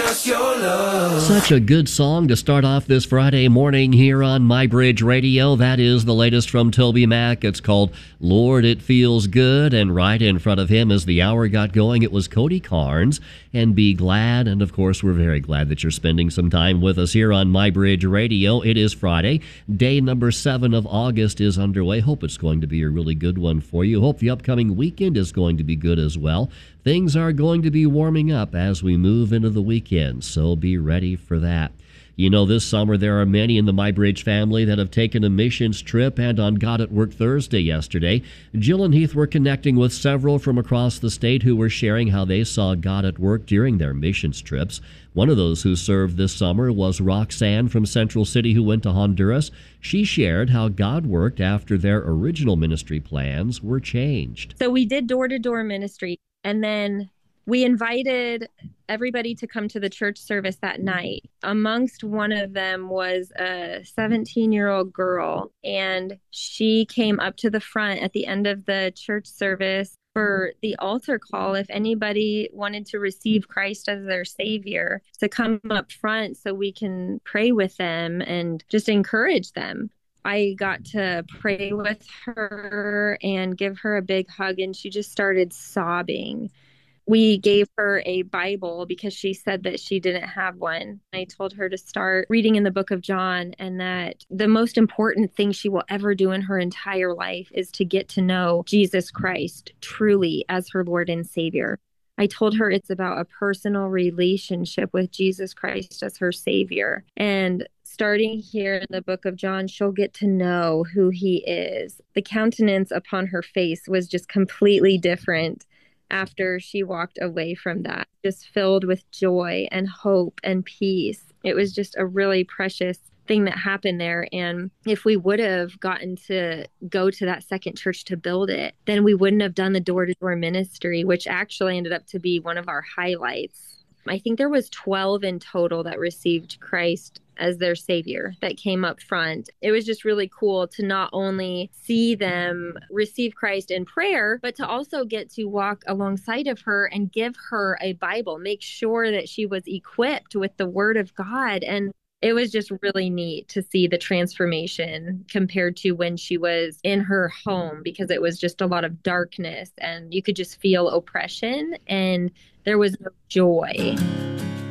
just your love. Such a good song to start off this Friday morning here on MyBridge Radio. That is the latest from Toby Mac. It's called Lord, It Feels Good. And right in front of him as the hour got going, it was Cody Carnes and Be Glad. And of course, we're very glad that you're spending some time with us here on MyBridge Radio. It is Friday. Day number 7 of August is underway. Hope it's going to be a really good one for you. Hope the upcoming weekend is going to be good as well. Things are going to be warming up as we move into the weekend, so be ready for that. You know, this summer there are many in the MyBridge family that have taken a missions trip, and on God at Work Thursday yesterday, Jill and Heath were connecting with several from across the state who were sharing how they saw God at work during their missions trips. One of those who served this summer was Roxanne from Central City, who went to Honduras. She shared how God worked after their original ministry plans were changed. So we did door-to-door ministry, and then we invited everybody to come to the church service that night. Amongst one of them was a 17-year-old girl, and she came up to the front at the end of the church service for the altar call. If anybody wanted to receive Christ as their Savior, to come up front so we can pray with them and just encourage them. I got to pray with her and give her a big hug, and she just started sobbing. We gave her a Bible because she said that she didn't have one. I told her to start reading in the book of John, and that the most important thing she will ever do in her entire life is to get to know Jesus Christ truly as her Lord and Savior. I told her it's about a personal relationship with Jesus Christ as her Savior. And starting here in the book of John, she'll get to know who he is. The countenance upon her face was just completely different after she walked away from that, just filled with joy and hope and peace. It was just a really precious thing that happened there. And if we would have gotten to go to that second church to build it, then we wouldn't have done the door-to-door ministry, which actually ended up to be one of our highlights. I think there was 12 in total that received Christ as their Savior that came up front. It was just really cool to not only see them receive Christ in prayer, but to also get to walk alongside of her and give her a Bible, make sure that she was equipped with the Word of God. And it was just really neat to see the transformation compared to when she was in her home, because it was just a lot of darkness and you could just feel oppression and there was no joy.